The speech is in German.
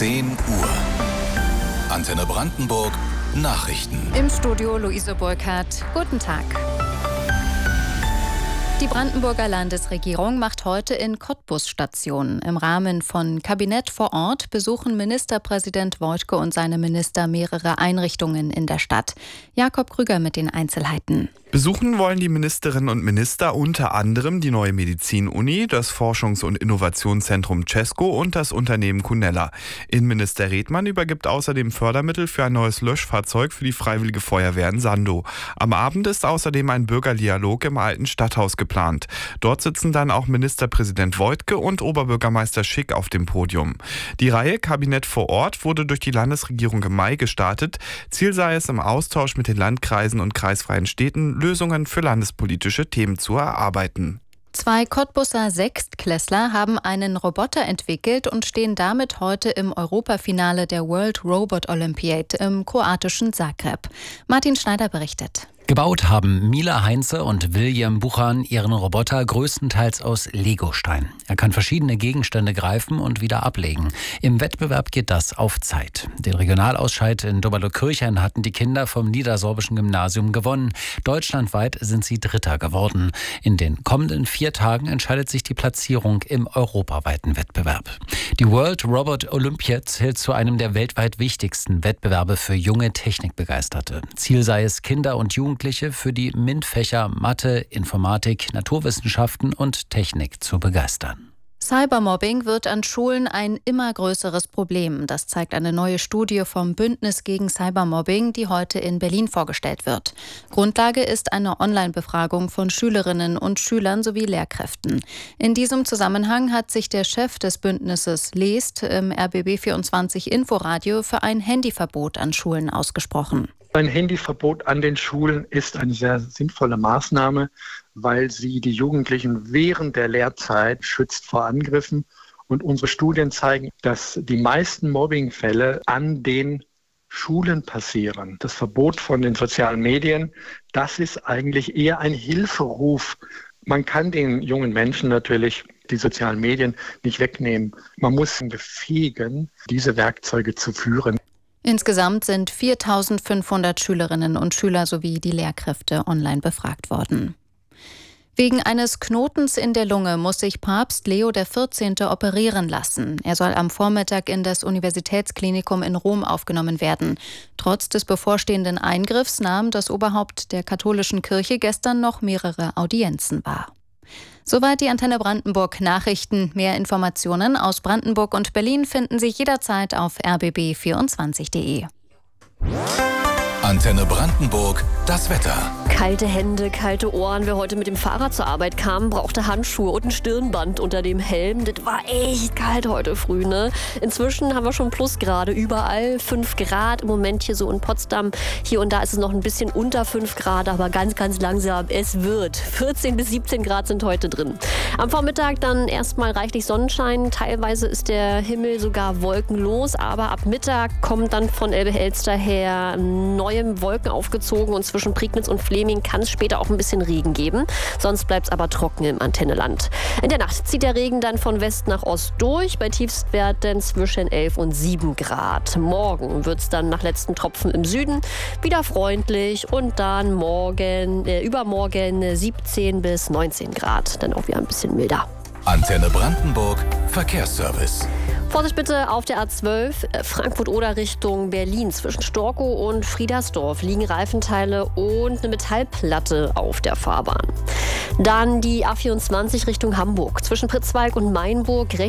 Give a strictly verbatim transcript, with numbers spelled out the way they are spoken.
zehn Uhr. Antenne Brandenburg Nachrichten. Im Studio Luise Burkhardt. Guten Tag. Die Brandenburger Landesregierung macht heute in Cottbus Station. Im Rahmen von Kabinett vor Ort besuchen Ministerpräsident Woidke und seine Minister mehrere Einrichtungen in der Stadt. Jakob Krüger mit den Einzelheiten. Besuchen wollen die Ministerinnen und Minister unter anderem die neue Medizin-Uni, das Forschungs- und Innovationszentrum Cesco und das Unternehmen Cunella. Innenminister Redmann übergibt außerdem Fördermittel für ein neues Löschfahrzeug für die Freiwillige Feuerwehr in Sandow. Am Abend ist außerdem ein Bürgerdialog im alten Stadthaus geplant. Dort sitzen dann auch Ministerpräsident Woidke und Oberbürgermeister Schick auf dem Podium. Die Reihe Kabinett vor Ort wurde durch die Landesregierung im Mai gestartet. Ziel sei es, im Austausch mit den Landkreisen und kreisfreien Städten Lösungen für landespolitische Themen zu erarbeiten. Zwei Cottbuser Sechstklässler haben einen Roboter entwickelt und stehen damit heute im Europafinale der World Robot Olympiad im kroatischen Zagreb. Martin Schneider berichtet. Gebaut haben Mila Heinze und William Buchan ihren Roboter größtenteils aus Legostein. Er kann verschiedene Gegenstände greifen und wieder ablegen. Im Wettbewerb geht das auf Zeit. Den Regionalausscheid in Doberlo-Kirchhain hatten die Kinder vom Niedersorbischen Gymnasium gewonnen. Deutschlandweit sind sie Dritter geworden. In den kommenden vier Tagen entscheidet sich die Platzierung im europaweiten Wettbewerb. Die World Robot Olympiad zählt zu einem der weltweit wichtigsten Wettbewerbe für junge Technikbegeisterte. Ziel sei es, Kinder und Jugendliche für die MINT-Fächer Mathe, Informatik, Naturwissenschaften und Technik zu begeistern. Cybermobbing wird an Schulen ein immer größeres Problem. Das zeigt eine neue Studie vom Bündnis gegen Cybermobbing, die heute in Berlin vorgestellt wird. Grundlage ist eine Online-Befragung von Schülerinnen und Schülern sowie Lehrkräften. In diesem Zusammenhang hat sich der Chef des Bündnisses Leest im R B B vierundzwanzig Inforadio für ein Handyverbot an Schulen ausgesprochen. Ein Handyverbot an den Schulen ist eine sehr sinnvolle Maßnahme, weil sie die Jugendlichen während der Lehrzeit schützt vor Angriffen. Und unsere Studien zeigen, dass die meisten Mobbingfälle an den Schulen passieren. Das Verbot von den sozialen Medien, das ist eigentlich eher ein Hilferuf. Man kann den jungen Menschen natürlich die sozialen Medien nicht wegnehmen. Man muss sie befähigen, diese Werkzeuge zu führen. Insgesamt sind viertausendfünfhundert Schülerinnen und Schüler sowie die Lehrkräfte online befragt worden. Wegen eines Knotens in der Lunge muss sich Papst Leo der vierzehnte operieren lassen. Er soll am Vormittag in das Universitätsklinikum in Rom aufgenommen werden. Trotz des bevorstehenden Eingriffs nahm das Oberhaupt der katholischen Kirche gestern noch mehrere Audienzen wahr. Soweit die Antenne Brandenburg Nachrichten. Mehr Informationen aus Brandenburg und Berlin finden Sie jederzeit auf r b b vierundzwanzig punkt d e. Antenne Brandenburg, das Wetter. Kalte Hände, kalte Ohren. Wer heute mit dem Fahrrad zur Arbeit kam, brauchte Handschuhe und ein Stirnband unter dem Helm. Das war echt kalt heute früh, ne? Inzwischen haben wir schon Plusgrade überall. fünf Grad im Moment hier so in Potsdam. Hier und da ist es noch ein bisschen unter fünf Grad, aber ganz, ganz langsam. Es wird. vierzehn bis siebzehn Grad sind heute drin. Am Vormittag dann erstmal reichlich Sonnenschein. Teilweise ist der Himmel sogar wolkenlos, aber ab Mittag kommt dann von Elbe-Elster her neue Wolken aufgezogen und zwischen Prignitz und Fleming kann es später auch ein bisschen Regen geben. Sonst bleibt es aber trocken im Antenneland. In der Nacht zieht der Regen dann von West nach Ost durch, bei Tiefstwerten zwischen elf und sieben Grad. Morgen wird es dann nach letzten Tropfen im Süden wieder freundlich und dann morgen, äh, übermorgen siebzehn bis neunzehn Grad. Dann auch wieder ein bisschen milder. Antenne Brandenburg Verkehrsservice. Vorsicht bitte auf der A zwölf, Frankfurt-Oder Richtung Berlin. Zwischen Storkow und Friedersdorf liegen Reifenteile und eine Metallplatte auf der Fahrbahn. Dann die A vierundzwanzig Richtung Hamburg. Zwischen Pritzwalk und Mainburg rechts